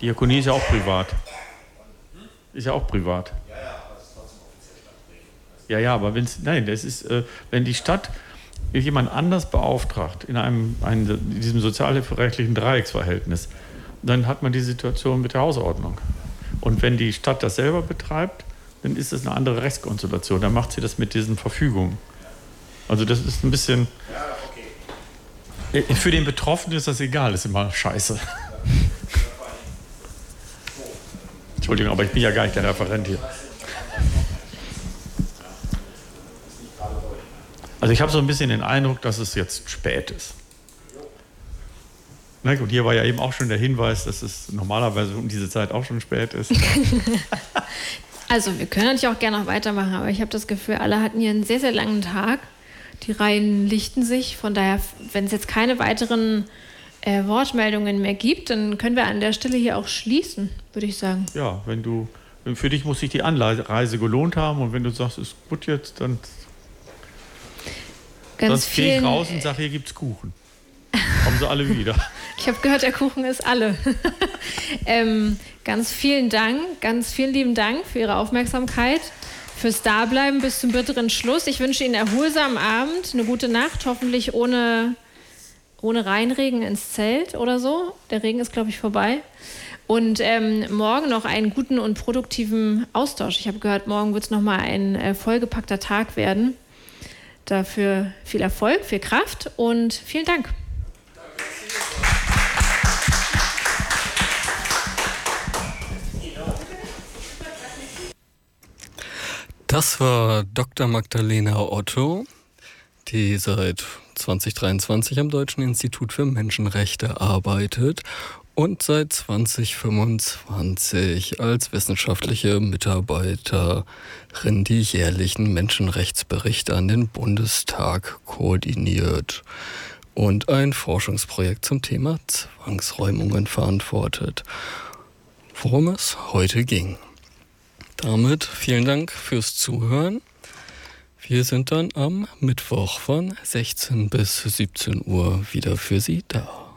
Diakonie ist ja auch privat. Ist ja auch privat. Ja, aber wenn die Stadt jemand anders beauftragt in diesem sozialhilferechtlichen Dreiecksverhältnis, dann hat man die Situation mit der Hausordnung. Und wenn die Stadt das selber betreibt, dann ist es eine andere Rechtskonstellation. Dann macht sie das mit diesen Verfügungen. Also das ist ein bisschen... Für den Betroffenen ist das egal, ist immer scheiße. Entschuldigung, aber ich bin ja gar nicht der Referent hier. Also ich habe so ein bisschen den Eindruck, dass es jetzt spät ist. Na gut, hier war ja eben auch schon der Hinweis, dass es normalerweise um diese Zeit auch schon spät ist. Also wir können natürlich auch gerne noch weitermachen, aber ich habe das Gefühl, alle hatten hier einen sehr, sehr langen Tag. Die Reihen lichten sich. Von daher, wenn es jetzt keine weiteren Wortmeldungen mehr gibt, dann können wir an der Stelle hier auch schließen, würde ich sagen. Ja, für dich muss sich die Anreise gelohnt haben und wenn du sagst, ist gut jetzt, dann sonst gehe ich raus und sage, hier gibt's Kuchen. Kommen sie alle wieder. Ich habe gehört, der Kuchen ist alle. Ganz vielen lieben Dank für Ihre Aufmerksamkeit, fürs Dableiben bis zum bitteren Schluss. Ich wünsche Ihnen einen erholsamen Abend, eine gute Nacht, hoffentlich ohne Reinregen ins Zelt oder so. Der Regen ist, glaube ich, vorbei. Und morgen noch einen guten und produktiven Austausch. Ich habe gehört, morgen wird es nochmal ein vollgepackter Tag werden. Dafür viel Erfolg, viel Kraft und vielen Dank. Das war Dr. Magdalena Otto, die seit 2023 am Deutschen Institut für Menschenrechte arbeitet und seit 2025 als wissenschaftliche Mitarbeiterin die jährlichen Menschenrechtsberichte an den Bundestag koordiniert und ein Forschungsprojekt zum Thema Zwangsräumungen verantwortet, worum es heute ging. Damit vielen Dank fürs Zuhören. Wir sind dann am Mittwoch von 16 bis 17 Uhr wieder für Sie da.